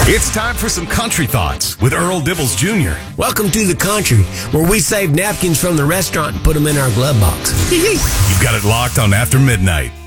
It's time for some country thoughts with Earl Dibbles Jr. Welcome to the country, where we save napkins from the restaurant and put them in our glove box. You've got it locked on After Midnight.